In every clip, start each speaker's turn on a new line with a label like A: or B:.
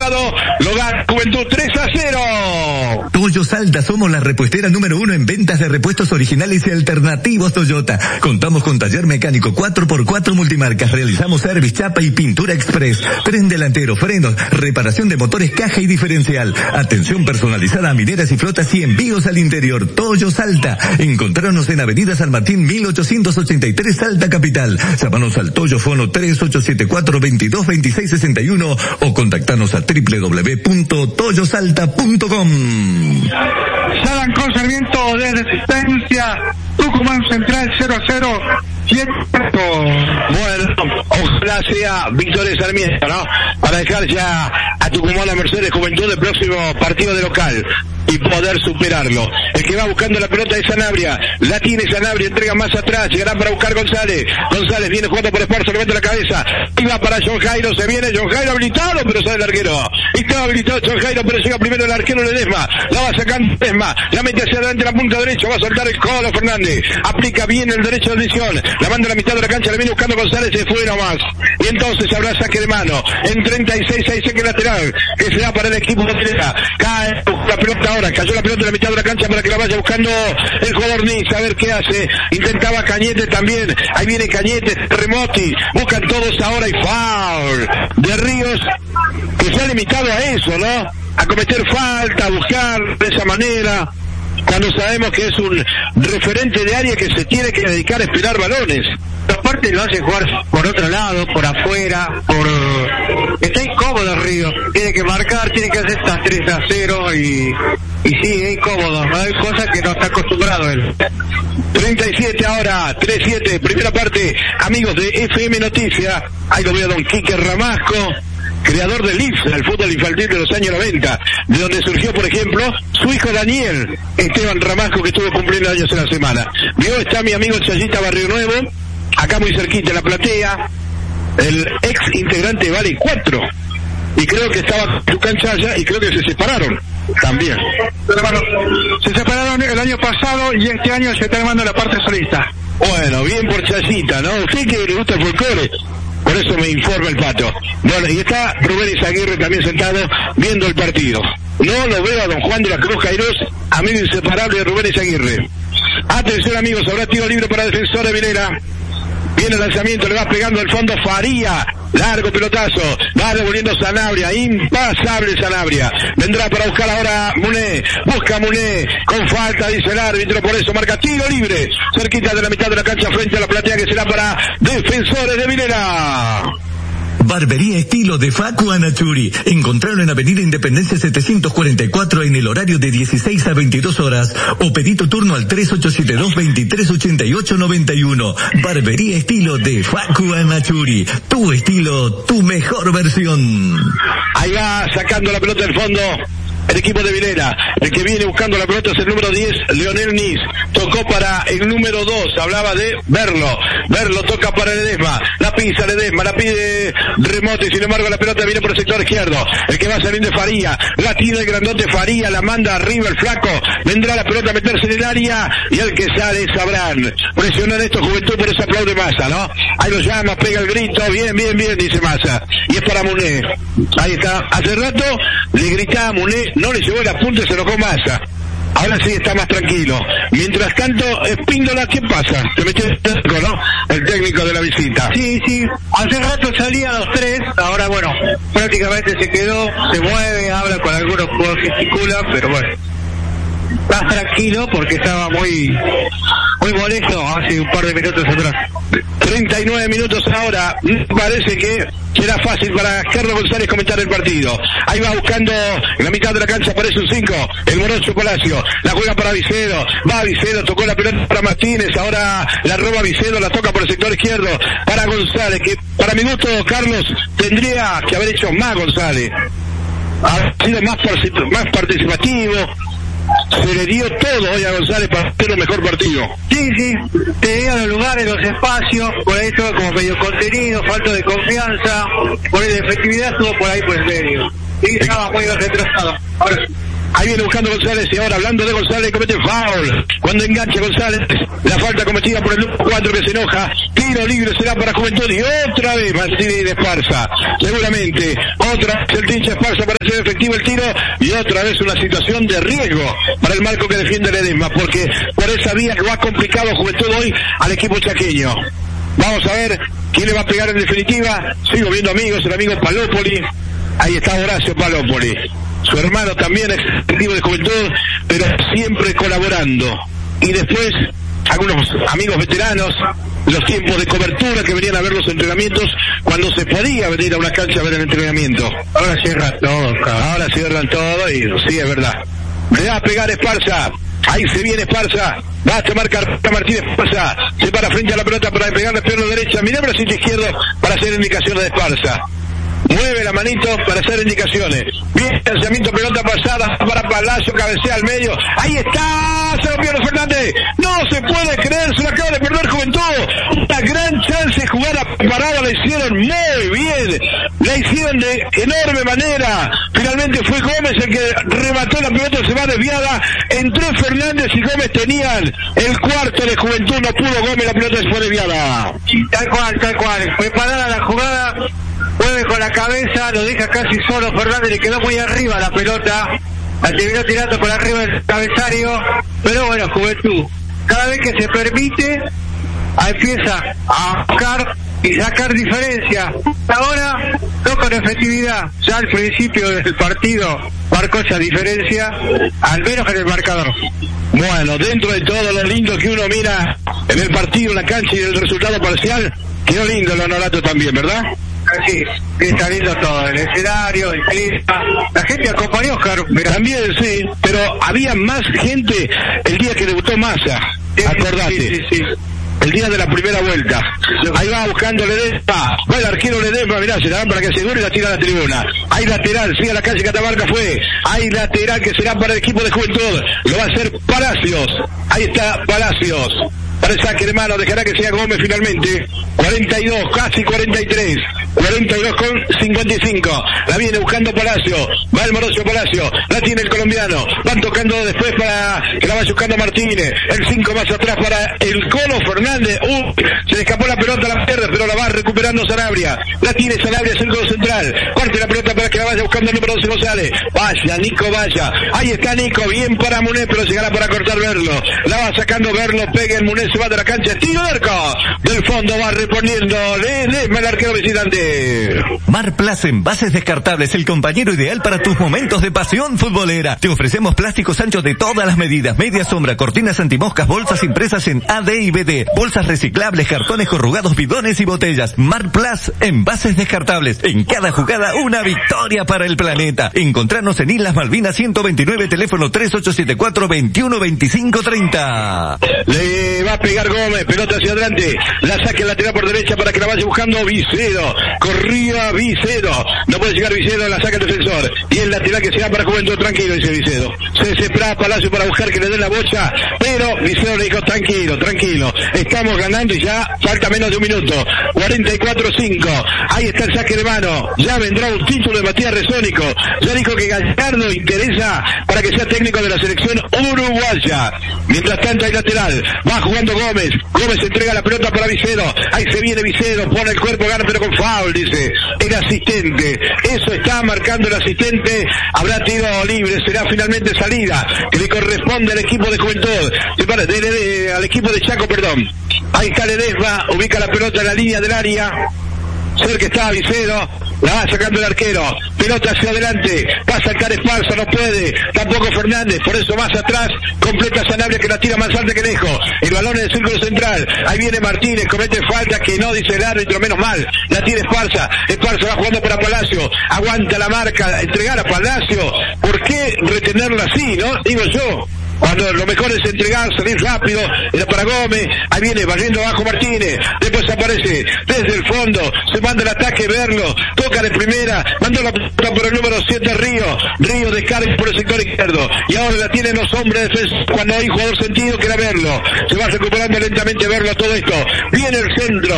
A: sábado lo gana Juventud 3-0.
B: Toyo Salta, somos la repuestera número 1 en ventas de repuestos originales y alternativos Toyota. Contamos con taller mecánico 4x4 multimarcas, realizamos service, chapa y pintura express, tren delantero, frenos, reparación de motores, caja y diferencial, atención personalizada a mineras y flotas y envíos al interior. Toyo Salta, encontrarnos en Avenida San Martín 1883 Salta Capital. Llámanos al Toyo Fono 3874-222661 o contactarnos a www.toyosalta.com.
C: Salan con Sarmiento de Resistencia, Tucumán Central 0-0.
A: Bueno, ojalá sea victoria de Sarmiento, ¿no? Para dejar ya a Tucumán a Mercedes Juventud el próximo partido de local y poder superarlo. El que va buscando la pelota es Sanabria, la tiene Sanabria, entrega más atrás, llegará para buscar González. González viene jugando por Esparza, levanta la cabeza, y va para John Jairo, se viene John Jairo habilitado, pero sale el arquero. Y estaba habilitado John Jairo, pero llega primero el arquero Ledesma, la va sacando Ledesma, la mete hacia adelante la punta derecha, va a soltar el Colo Fernández, aplica bien el derecho de decisión, la manda a la mitad de la cancha, la viene buscando González, se fue nomás. Y entonces habrá saque de mano, en 36 hay saque lateral, que se da para el equipo de Vilera. Cae la pelota ahora, cayó la pelota en la mitad de la cancha para que la vaya buscando el jugador Nis, a ver qué hace. Intentaba Cañete también, ahí viene Cañete, Remoti, buscan todos ahora y foul de Ríos, que se ha limitado a eso, ¿no? A cometer falta, a buscar de esa manera, cuando sabemos que es un referente de área que se tiene que dedicar a esperar balones.
C: Aparte lo hace jugar por otro lado, por afuera, está incómodo Río, tiene que marcar, tiene que hacer estas 3-0 y sí, es incómodo, no hay cosas que no está acostumbrado él.
A: 37 ahora, 3-7, primera parte, amigos de FM Noticias, ahí lo veo a don Quique Ramasco, creador del IFSA, el fútbol infantil de los años 90, de donde surgió, por ejemplo, su hijo Daniel, Esteban Ramasco, que estuvo cumpliendo años en la semana. Vio, está mi amigo Chayita Barrio Nuevo, acá muy cerquita en la platea, el ex integrante de Vale 4, y creo que estaba en su cancha allá, y creo que se separaron también.
C: Se separaron el año pasado y este año se está armando la parte solista.
A: Bueno, bien por Chayita, ¿no? Usted que le gusta el folclore, por eso me informa el Pato. Bueno, y está Rubén Izaguirre también sentado viendo el partido. No lo veo a don Juan de la Cruz Jairós, amigo inseparable de Rubén Izaguirre. Atención amigos, habrá tiro libre para Defensor de Vilera. Viene el lanzamiento, le va pegando al fondo Faría. Largo pelotazo, va devolviendo Sanabria, impasable Sanabria. Vendrá para buscar ahora Muné, busca Muné, con falta dice el árbitro, por eso marca tiro libre, cerquita de la mitad de la cancha frente a la platea que será para Defensores de Vilera.
B: Barbería Estilo de Facu Anachuri. Encontraron en Avenida Independencia 744 en el horario de 16 a 22 horas o pedí tu turno al 3872-238891. Barbería Estilo de Facu Anachuri. Tu estilo, tu mejor versión.
A: Ahí va sacando la pelota del fondo el equipo de Vilera. El que viene buscando la pelota es el número 10, Leonel Nis. Tocó para el número 2, hablaba de Berlo. Berlo toca para Ledesma, la pisa Ledesma, la pide Remote, sin embargo la pelota viene por el sector izquierdo. El que va saliendo es Faría, la tira el grandote Faría, la manda arriba el flaco. Vendrá la pelota a meterse en el área y el que sale es Abraham. Presionan esto Juventud, por eso aplaude Massa, ¿no? Ahí lo llama, pega el grito, bien, bien, bien, dice Massa. Y es para Muné. Ahí está. Hace rato le gritaba a Muné, no le llevó el apunte, se enojó Massa. Ahora sí está más tranquilo. Mientras tanto, Espíndola, ¿qué pasa? Se metió el técnico, ¿no? El técnico de la visita.
C: Sí, sí. Hace rato salían los tres, ahora bueno, prácticamente se quedó, se mueve, habla con algunos jugadores, gesticula, pero bueno. Más tranquilo porque estaba muy molesto hace un par de minutos atrás.
A: 39 minutos ahora. Parece que será fácil para Carlos González comentar el partido. Ahí va buscando en la mitad de la cancha, aparece un 5, el Morocho Palacio. La juega para Vicedo. Va Vicedo, tocó la pelota para Martínez. Ahora la roba Vicedo, la toca por el sector izquierdo para González, que para mi gusto, Carlos, tendría que haber hecho más González. Ha sido más participativo. Se le dio todo hoy a González para hacer un mejor partido.
C: Sí, sí, tenía los lugares, los espacios, por ahí todo como medio contenido, falta de confianza, por ahí de efectividad estuvo por ahí por el medio. Sí, estaba muy retrasado. Ahora sí.
A: Ahí viene buscando González y ahora hablando de González comete foul. Cuando engancha González, la falta cometida por el número 4 que se enoja. Tiro libre será para Juventud y otra vez Martínez de Esparza. Seguramente otra vez el Tincha Esparza para hacer efectivo el tiro y otra vez una situación de riesgo para el marco que defiende Ledesma, porque por esa vía lo ha complicado Juventud hoy al equipo chaqueño. Vamos a ver quién le va a pegar en definitiva. Sigo viendo amigos, el amigo Palópoli. Ahí está Horacio Palópoli. Su hermano también es efectivo de Juventud, pero siempre colaborando. Y después, algunos amigos veteranos, los tiempos de cobertura que venían a ver los entrenamientos cuando se podía venir a una cancha a ver el entrenamiento. Ahora cierran todo, ahora cierran todo y sí, es verdad. Me va a pegar Esparza. Ahí se viene Esparza. Va a tomar carta Martínez Esparza. Se para frente a la pelota para pegarle pierna derecha. Mirá bracito izquierdo para hacer indicaciones de Esparza. Mueve la manito para hacer indicaciones. Bien, lanzamiento, pelota pasada para Palacio, cabecea al medio. Ahí está, se lo pierde Fernández. No se puede creer, se lo acaba de perder Juventud. Una gran chance de jugar a parada, la hicieron muy bien. La hicieron de enorme manera. Finalmente fue Gómez el que remató la pelota, se va desviada. Entró Fernández y Gómez tenían el cuarto de Juventud. No pudo Gómez, la pelota se fue desviada.
C: Tal cual. Preparada la jugada. Mueve con la cabeza, lo deja casi solo Fernández, le quedó muy arriba la pelota, la terminó tirando por arriba del cabezario, pero bueno, Juventud, cada vez que se permite, empieza a buscar y sacar diferencia. Ahora, no con efectividad, ya al principio del partido marcó esa diferencia, al menos en el marcador.
A: Bueno, dentro de todo lo lindo que uno mira en el partido, en la cancha y el resultado parcial, quedó lindo el Honorato también, ¿verdad?
C: Sí, está lindo todo, el escenario, el clima, la gente acompañó, Oscar.
A: También sí, pero había más gente el día que debutó Massa, acordate.
C: Sí.
A: El día de la primera vuelta. Ahí va buscando Ledesma. Va el arquero Ledesma, mirá, se la dan para que asegure y la tira a la tribuna. Hay lateral, sigue a la calle Catamarca fue. Hay lateral que será para el equipo de Juventud. Lo va a hacer Palacios. Ahí está Palacios. Para el saque de mano, dejará que sea Gómez finalmente. 42, casi 43. 42 con 55. La viene buscando Palacio. Va el Morocio Palacio. La tiene el colombiano. Van tocando después para que la vaya buscando Martínez. El 5 más atrás para el Colo Fernández. Se le escapó la pelota a la izquierda, pero la va recuperando Sanabria. La tiene Sanabria, círculo central. Parte la pelota para que la vaya buscando el número 12 González. Vaya, Nico, vaya. Ahí está Nico, bien para Muné, pero llegará para cortar Verlo. La va sacando Verlo, pega el Muné, se va de la cancha. Tiro de arco. Del fondo va reponiendo el arquero visitante.
B: Mar Plaza Envases Descartables, el compañero ideal para tus momentos de pasión futbolera. Te ofrecemos plásticos anchos de todas las medidas, media sombra, cortinas antimoscas, bolsas impresas en AD y BD, bolsas reciclables, cartones corrugados, bidones y botellas. Mar Plaza Envases Descartables. En cada jugada una victoria para el planeta. Encontrarnos en Islas Malvinas 129, teléfono 3874-212530.
A: Le va a pegar Gómez, pelota hacia adelante, la saque lateral por derecha para que la vaya buscando Vicedo. Corría Vicedo, no puede llegar Vicedo, la saca el defensor, y el lateral que se da para Juventud. Tranquilo, dice Vicedo. Se desespera Palacio para buscar que le den la bocha, pero Vicedo le dijo tranquilo, estamos ganando y ya falta menos de un minuto. 44-5, ahí está el saque de mano, ya vendrá un título de Matías Resónico, ya dijo que Gallardo interesa para que sea técnico de la selección uruguaya. Mientras tanto hay lateral, va jugando Gómez entrega la pelota para Vicedo, ahí se viene Vicedo, pone el cuerpo, gana pero con foul, dice el asistente. Eso está marcando el asistente. Habrá tiro libre, será finalmente salida que le corresponde al equipo de Juventud, al equipo de Chaco, perdón. Ahí está Ledesma, ubica la pelota en la línea del área. Cerca está Vicedo, la va sacando el arquero, pelota hacia adelante, va a sacar Esparza, no puede, tampoco Fernández, por eso más atrás, completa Sanabria que la tira más alta que lejos, el balón en el círculo central, ahí viene Martínez, comete falta que no dice el árbitro, menos mal, la tiene Esparza va jugando para Palacio, aguanta la marca, entregar a Palacio, ¿por qué retenerlo así, no? Digo yo. Cuando lo mejor es entregar, salir rápido, era para Gómez, ahí viene barriendo abajo Martínez, después aparece desde el fondo, se manda el ataque, Verlo, toca de primera, mandó la pelota por el número 7 Río descarga por el sector izquierdo, y ahora la tienen los hombres cuando hay jugador sentido que era Verlo, se va recuperando lentamente Verlo todo esto, viene el centro, pero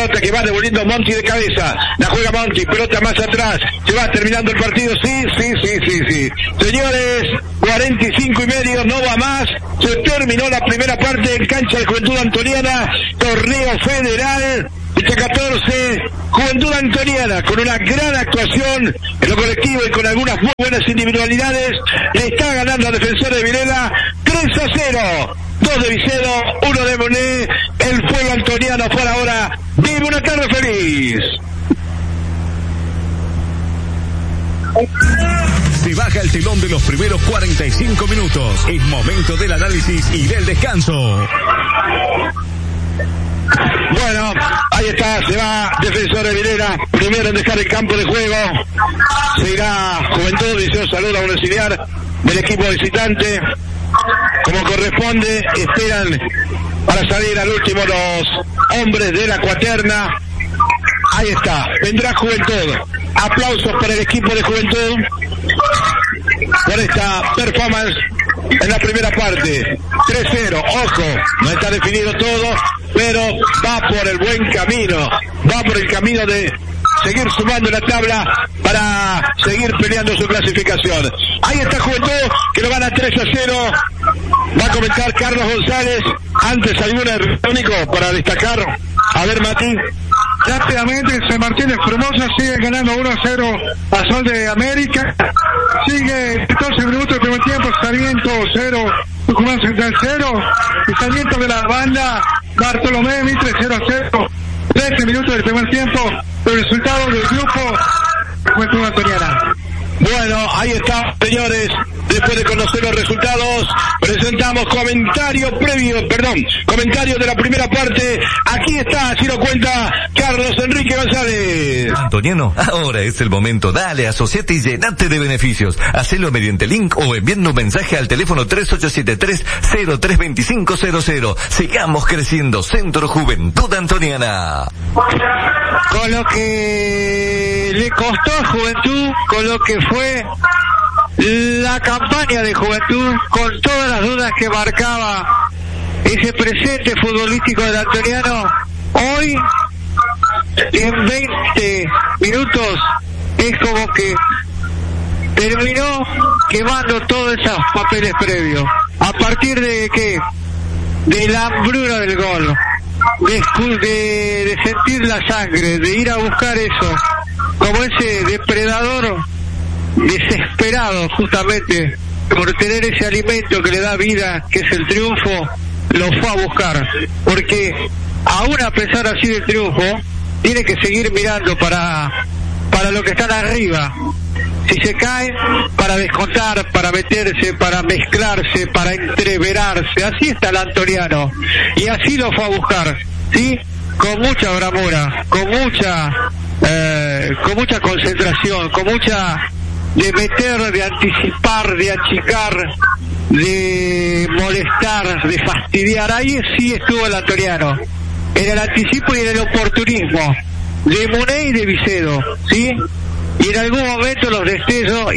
A: pelota que va devolviendo Monti de cabeza. La juega Monti, pelota más atrás. Se va terminando el partido. Sí. Señores, 45:30, no va más. Se terminó la primera parte en cancha de Juventud Antoniana, torneo federal. Fecha 14, Juventud Antoniana, con una gran actuación en lo colectivo y con algunas muy buenas individualidades, le está ganando a Defensor de Vilela 3-0. 2 de Vicedo, 1 de Monet. El pueblo antoniano por ahora vive una tarde feliz.
B: Se baja el telón de los primeros 45 minutos. Es momento del análisis y del descanso.
A: Bueno, ahí está, se va Defensor de Vilela, primero en dejar el campo de juego. Se irá Juventud, dice un saludo a un auxiliar del equipo visitante. Como corresponde, esperan para salir al último los hombres de la cuaterna. Ahí está, vendrá Juventud. Aplausos para el equipo de Juventud por esta performance en la primera parte. 3-0, ojo, no está definido todo, pero va por el buen camino, va por el camino de seguir sumando la tabla para seguir peleando su clasificación. Ahí está Juventud, que lo gana 3-0. Va a comentar Carlos González. Antes, ¿algún único para destacar? A ver, Mati.
C: Rápidamente, San Martín de Formosa sigue ganando 1-0 a Sol de América. Sigue 14 minutos del primer tiempo, Sarmiento 0, Tucumán Central 0. Y Sarmiento de la banda, Bartolomé Mitre 0-0. 13 minutos del primer tiempo, el resultado del grupo Juventud Antoniana.
A: Bueno, ahí está, señores. Después de conocer los resultados, presentamos comentario de la primera parte. Aquí está, así lo cuenta Carlos Enrique González.
B: Antoniano, ahora es el momento. Dale, asociate y llenate de beneficios. Hacelo mediante link o enviando un mensaje al teléfono 3873-032500. Sigamos creciendo. Centro Juventud Antoniana.
C: Con lo que le costó a Juventud, con lo que fue la campaña de Juventud, con todas las dudas que marcaba ese presente futbolístico del antoniano, hoy en 20 minutos es como que terminó quemando todos esos papeles previos. ¿A partir de qué? De la hambruna del gol, de sentir la sangre, de ir a buscar eso, como ese depredador desesperado justamente por tener ese alimento que le da vida, que es el triunfo, lo fue a buscar, porque aún a pesar así del triunfo, tiene que seguir mirando para lo que están arriba. Si se cae, para descontar, para meterse, para mezclarse, para entreverarse. Así está el antoniano, y así lo fue a buscar, ¿sí? Con mucha bravura, con mucha concentración, con mucha de meter, de anticipar, de achicar, de molestar, de fastidiar. Ahí sí estuvo el antoniano, en el anticipo y en el oportunismo de Monet y de Vicedo, ¿sí? Y en algún momento los destellos y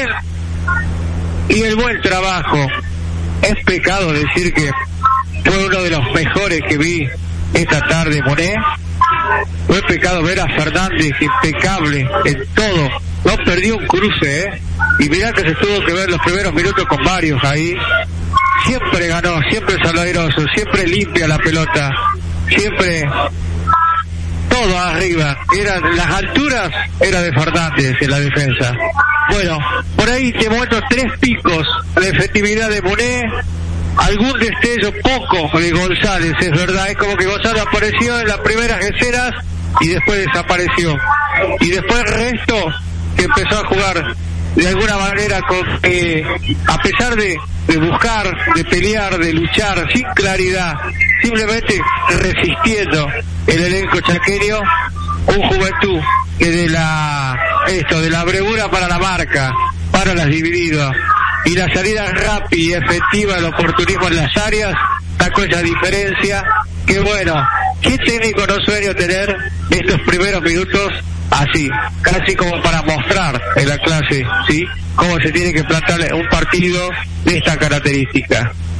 C: el buen trabajo. Es pecado decir que fue uno de los mejores que vi esta tarde, Monet. Fue pecado ver a Fernández impecable en todo. No perdió un cruce, y mirá que se tuvo que ver los primeros minutos con varios ahí. Siempre ganó, siempre salvadoso, siempre limpia la pelota, siempre todo arriba. Las alturas era de Fernández en la defensa. Bueno, por ahí te muestro 3 picos de efectividad de Monet, algún destello poco de González, es verdad. Es como que González apareció en las primeras escenas y después desapareció, y después el resto que empezó a jugar de alguna manera a pesar de buscar, de pelear, de luchar sin claridad, simplemente resistiendo el elenco chaqueño. Un Juventud que de la bravura para la marca, para las divididas y la salida rápida y efectiva, el oportunismo en las áreas, sacó esa diferencia. Que bueno, qué técnico no sueño tener estos primeros minutos así, casi como para mostrar en la clase, ¿sí?, cómo se tiene que plantar un partido de esta característica.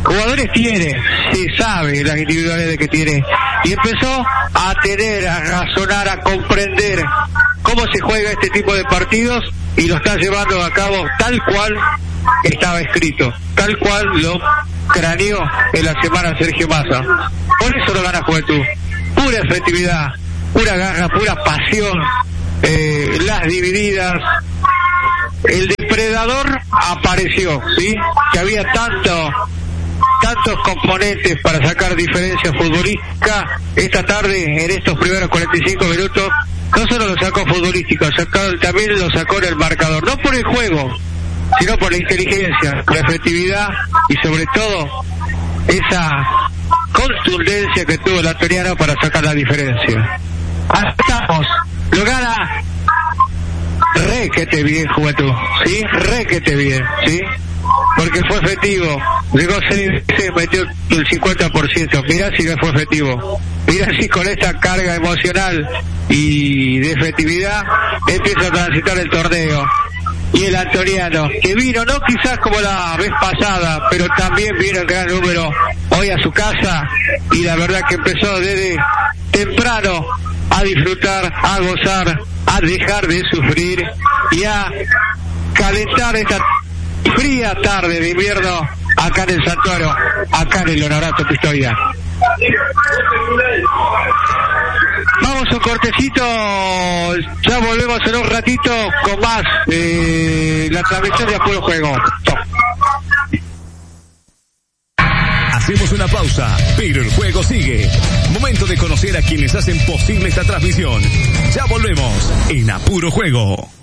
C: jugadores tiene, se sabe las individualidades que tiene, y empezó a tener, a razonar, a comprender cómo se juega este tipo de partidos, y lo está llevando a cabo tal cual estaba escrito, tal cual lo craneó en la semana Sergio Massa. Por eso lo gana Juventud, pura efectividad, pura garra, pura pasión, las divididas. El depredador apareció, ¿sí? Que había tantos componentes para sacar diferencias futbolísticas. Esta tarde, en estos primeros 45 minutos, no solo lo sacó futbolístico, también lo sacó en el marcador, no por el juego, sino por la inteligencia, la efectividad y sobre todo esa contundencia que tuvo el asturiano para sacar la diferencia. Ahí estamos, lo gana requete bien Juventud, ¿sí? Requete bien, ¿sí? Porque fue efectivo, llegó 6 veces, metió el 50%, mirá si no fue efectivo, mirá si con esta carga emocional y de efectividad empieza a transitar el torneo. Y el antoniano, que vino, no quizás como la vez pasada, pero también vino el gran número hoy a su casa, y la verdad que empezó desde temprano a disfrutar, a gozar, a dejar de sufrir y a calentar esta fría tarde de invierno acá en el santuario, acá en el Honorato Pistoia. Vamos a un cortecito, ya volvemos en un ratito con más la transmisión de Apuro Juego.
B: Hacemos una pausa, pero el juego sigue. Momento de conocer a quienes hacen posible esta transmisión. Ya volvemos en Apuro Juego.